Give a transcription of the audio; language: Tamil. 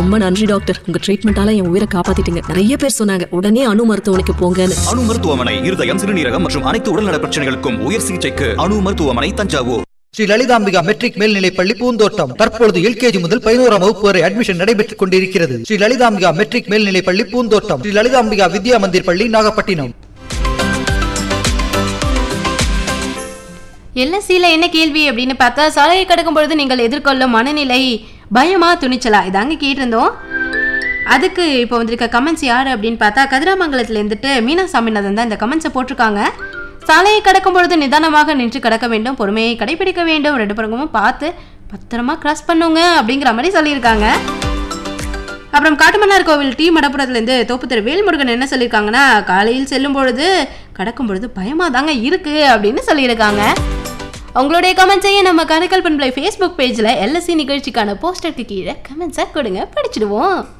ரொம்ப நன்றி டாக்டர், உங்க ட்ரீட்மெண்டால என் உயிரை காப்பாத்திட்டீங்க. நிறைய பேர் சொன்னாங்க உடனே அணு மருத்துவமனைக்கு போங்கன்னு. அணு மருத்துவமனை இருதயம், சிறுநீரகம் மற்றும் அனைத்து உடல்நல பிரச்சனைகளுக்கும் உயர் சிகிச்சைக்கு அணு மருத்துவமனை, தஞ்சாவூர். ஸ்ரீ லலிதாம்பிகா மெட்ரிக் மேல்நிலைப்பள்ளி பூந்தோட்டம். தற்பொழுது எல்கேஜி முதல் 11ஆம் வகுப்பு வரை அட்மிஷன் நடைபெற்றுக் கொண்டிருக்கிறது. ஸ்ரீ லலிதாம்பிகா மெட்ரிக் மேல்நிலைப்பள்ளி பூந்தோட்டம். ஸ்ரீ லலிதாம்பிகா வித்யா மந்திர் பள்ளி, நாகப்பட்டினம். எல்எஸ்சியில் என்ன கேள்வி அப்படின்னு பார்த்தா, சாலையை கடக்கும் பொழுது நீங்கள் எதிர்கொள்ளும் மனநிலை பயமா துணிச்சலா, இதாங்க கேட்டிருந்தோம். அதுக்கு இப்போ வந்திருக்க கமெண்ட்ஸ் யார் அப்படின்னு பார்த்தா, கதிராமங்கலத்தில் இருந்துட்டு மீனா சாமிநாதன் தான் இந்த கமெண்ட்ஸை போட்டிருக்காங்க. சாலையை கடக்கும் பொழுது நிதானமாக நின்று கடக்க வேண்டும், பொறுமையை கடைபிடிக்க வேண்டும், 2 பக்கமும் பார்த்து பத்திரமா கிராஸ் பண்ணுங்க அப்படிங்கிற மாதிரி சொல்லியிருக்காங்க. அப்புறம் காட்டுமன்னார் கோவில் டி மடப்புறத்துலேருந்து தோப்புத்தெரு வேல்முருகன் என்ன சொல்லியிருக்காங்கன்னா, காலையில் செல்லும் பொழுது கடக்கும் பொழுது பயமாக தாங்க இருக்குது அப்படின்னு சொல்லியிருக்காங்க. உங்களுடைய கமெண்ட்ஸையே நம்ம காரைக்கால் பண்பலை ஃபேஸ்புக் பேஜில் எல்எஸ்சி நிகழ்ச்சிக்கான போஸ்டருக்கு கீழே கமெண்ட்ஸாக கொடுங்க, படிச்சிடுவோம்.